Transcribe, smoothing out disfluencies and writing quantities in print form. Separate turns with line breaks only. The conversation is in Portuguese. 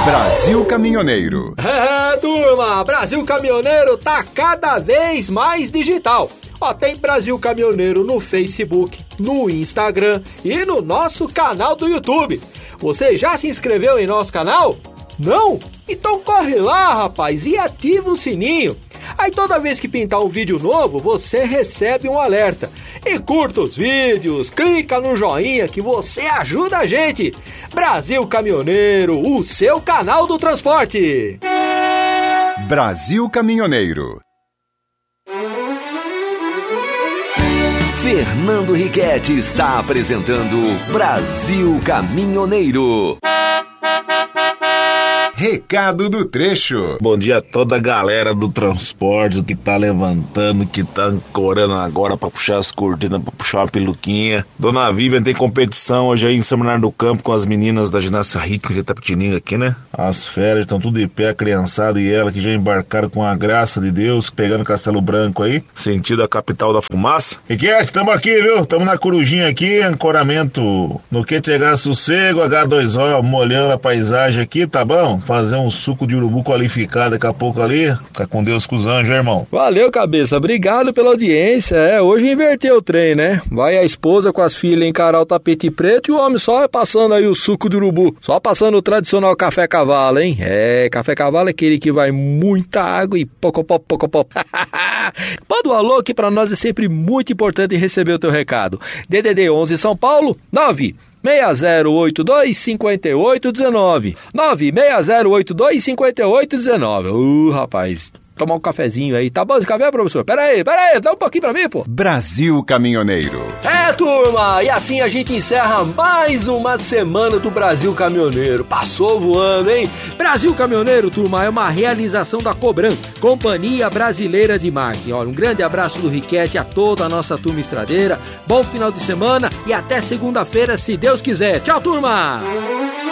Brasil Caminhoneiro.
Turma, Brasil Caminhoneiro tá cada vez mais digital. Tem Brasil Caminhoneiro no Facebook, no Instagram e no nosso canal do YouTube. Você já se inscreveu em nosso canal? Não? Então corre lá, rapaz, e ativa o sininho. Aí toda vez que pintar um vídeo novo, você recebe um alerta. E curta os vídeos, clica no joinha que você ajuda a gente. Brasil Caminhoneiro, o seu canal do transporte.
Brasil Caminhoneiro.
Fernando Riquetti está apresentando Brasil Caminhoneiro.
Recado do trecho.
Bom dia a toda a galera do transporte que tá levantando, que tá ancorando agora pra puxar as cortinas, pra puxar uma peluquinha. Dona Vivian tem competição hoje aí em São Bernardo do Campo com as meninas da ginástica rítmica de Itapetininga aqui, né? As férias estão tudo de pé, a criançada e ela que já embarcaram com a graça de Deus, pegando Castelo Branco aí, sentido a capital da fumaça. E que estamos aqui, viu? Estamos na Corujinha aqui, ancoramento no que chegar sossego, H2O, molhando a paisagem aqui, tá bom? Fazer um suco de urubu qualificado daqui a pouco ali. Tá com Deus com os anjos, irmão.
Valeu, cabeça. Obrigado pela audiência. Hoje inverteu o trem, né? Vai a esposa com as filhas encarar o tapete preto e o homem só passando aí o suco de urubu. Só passando o tradicional café cavalo, hein? Café cavalo é aquele que vai muita água e pocopó. Manda um alô que pra nós é sempre muito importante receber o teu recado. DDD 11 São Paulo, 96082-5819. 96082-5819. Rapaz, tomar um cafezinho aí. Tá bom esse café, professor? Pera aí, dá um pouquinho pra mim, pô.
Brasil Caminhoneiro.
Turma, e assim a gente encerra mais uma semana do Brasil Caminhoneiro. Passou voando, hein? Brasil Caminhoneiro, turma, é uma realização da Cobran, Companhia Brasileira de Marketing. Olha, um grande abraço do Riquetti a toda a nossa turma estradeira. Bom final de semana e até segunda-feira, se Deus quiser. Tchau, turma!